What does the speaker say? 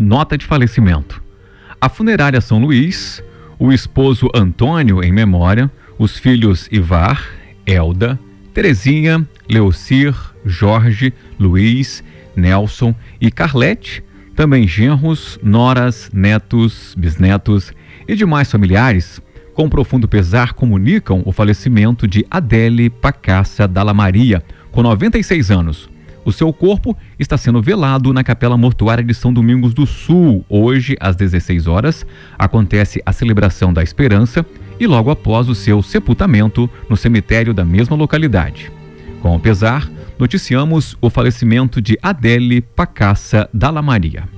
nota de falecimento. A funerária São Luís, o esposo Antônio em memória, os filhos Ivar, Elda, Terezinha, Leocir, Jorge, Luiz, Nelson e Carlete, também genros, noras, netos, bisnetos e demais familiares, com profundo pesar comunicam o falecimento de Adele Pacassa Dalla Maria, com 96 anos. O seu corpo está sendo velado na Capela Mortuária de São Domingos do Sul. Hoje, às 16 horas, acontece a celebração da Esperança e logo após o seu sepultamento no cemitério da mesma localidade. Com o pesar, noticiamos o falecimento de Adele Pacassa Dalla Maria.